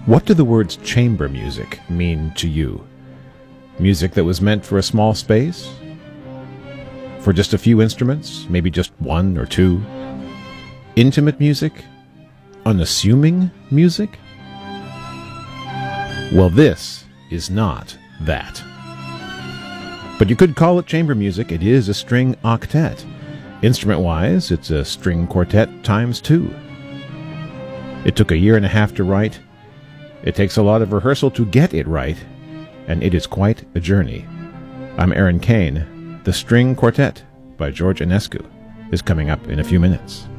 What do the words chamber music mean to you? Music that was meant for a small space? For just a few instruments? Maybe just one or two? Intimate music? Unassuming music? Well, this is not that. But you could call it chamber music. It is a string octet. Instrument-wise, it's a string quartet times 2. It took 1.5 years to write. It takes a lot of rehearsal to get it right, and it is quite a journey. I'm Aaron Kane. The String Quartet by George Enescu is coming up in a few minutes.